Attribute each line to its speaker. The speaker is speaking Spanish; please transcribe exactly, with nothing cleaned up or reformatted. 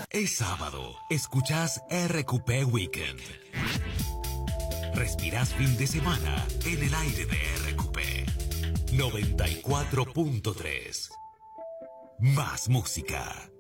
Speaker 1: Es sábado. Escuchás R Q P Weekend. Respirás fin de semana en el aire de R Q P. noventa y cuatro punto tres. Más música.